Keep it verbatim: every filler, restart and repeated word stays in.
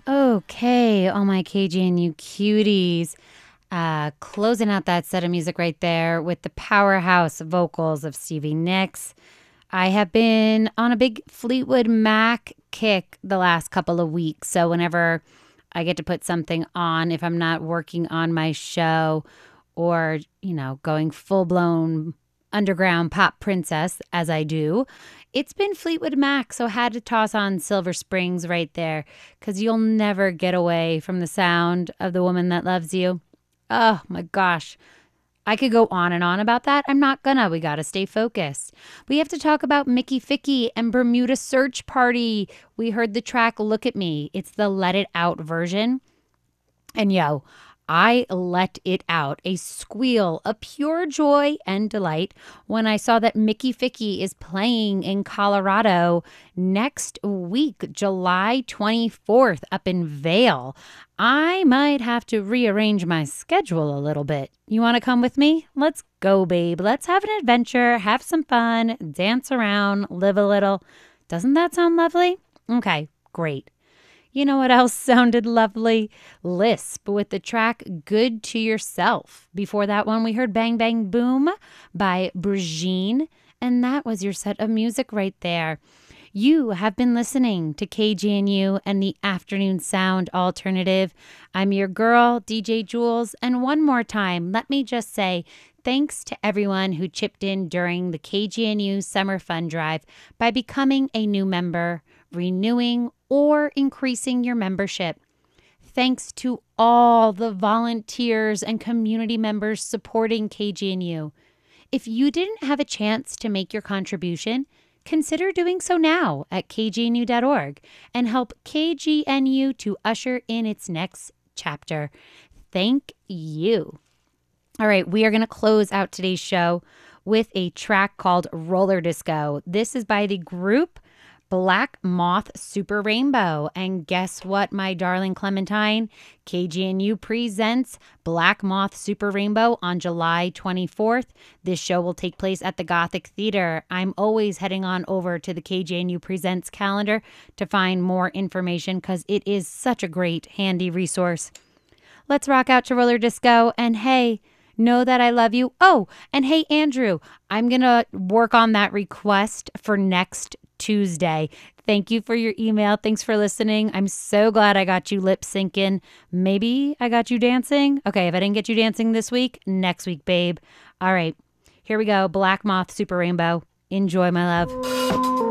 Okay, all my K G N U cuties. Uh, closing out that set of music right there with the powerhouse vocals of Stevie Nicks. I have been on a big Fleetwood Mac kick the last couple of weeks. So whenever I get to put something on, if I'm not working on my show or, you know, going full blown underground pop princess as I do, it's been Fleetwood Mac. So had to toss on Silver Springs right there because you'll never get away from the sound of the woman that loves you. Oh my gosh. I could go on and on about that. I'm not gonna. We gotta stay focused. We have to talk about Mickey Ficky and Bermuda Search Party. We heard the track Look at Me. It's the Let It Out version. And yo, I let it out, a squeal of pure joy and delight when I saw that Mickey Ficky is playing in Colorado next week, July twenty-fourth, up in Vail. I might have to rearrange my schedule a little bit. You want to come with me? Let's go, babe. Let's have an adventure, have some fun, dance around, live a little. Doesn't that sound lovely? Okay, great. You know what else sounded lovely? Lisp with the track Good to Yourself. Before that one, we heard Bang Bang Boom by Brigitte, and that was your set of music right there. You have been listening to K G N U and the Afternoon Sound Alternative. I'm your girl, D J Jules, and one more time, let me just say thanks to everyone who chipped in during the K G N U Summer Fun Drive by becoming a new member, renewing, or increasing your membership. Thanks to all the volunteers and community members supporting K G N U. If you didn't have a chance to make your contribution, consider doing so now at k g n u dot org and help K G N U to usher in its next chapter. Thank you. All right, we are going to close out today's show with a track called Roller Disco. This is by the group Black Moth Super Rainbow. And guess what, my darling Clementine? K G N U presents Black Moth Super Rainbow on July twenty-fourth. This show will take place at the Gothic Theater. I'm always heading on over to the K G N U Presents calendar to find more information because it is such a great, handy resource. Let's rock out to Roller Disco. And hey, know that I love you. Oh, and hey, Andrew, I'm going to work on that request for next Tuesday. Thank you for your email. Thanks for listening. I'm so glad I got you lip syncing. Maybe I got you dancing. Okay, if I didn't get you dancing this week, next week, babe. All right, here we go. Black Moth Super Rainbow. Enjoy, my love.